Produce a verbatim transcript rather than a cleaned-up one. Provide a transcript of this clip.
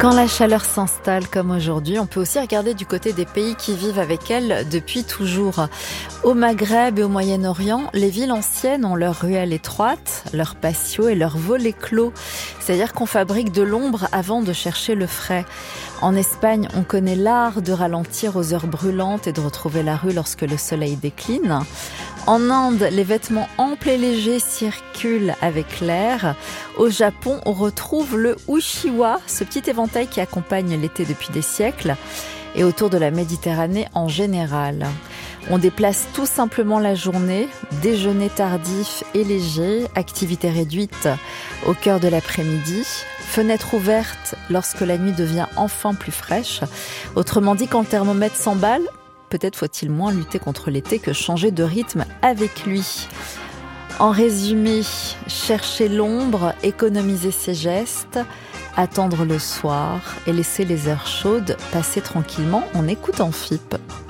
Quand la chaleur s'installe comme aujourd'hui, on peut aussi regarder du côté des pays qui vivent avec elle depuis toujours. Au Maghreb et au Moyen-Orient, les villes anciennes ont leurs ruelles étroites, leurs patios et leurs volets clos. C'est-à-dire qu'on fabrique de l'ombre avant de chercher le frais. En Espagne, on connaît l'art de ralentir aux heures brûlantes et de retrouver la rue lorsque le soleil décline. En Inde, les vêtements amples et légers circulent avec l'air. Au Japon, on retrouve le uchiwa, ce petit éventail qui accompagne l'été depuis des siècles. Et autour de la Méditerranée en général. On déplace tout simplement la journée, déjeuner tardif et léger, activité réduite au cœur de l'après-midi, fenêtre ouverte lorsque la nuit devient enfin plus fraîche. Autrement dit, quand le thermomètre s'emballe, peut-être faut-il moins lutter contre l'été que changer de rythme avec lui. En résumé, chercher l'ombre, économiser ses gestes, attendre le soir et laisser les heures chaudes passer tranquillement en écoutant F I P.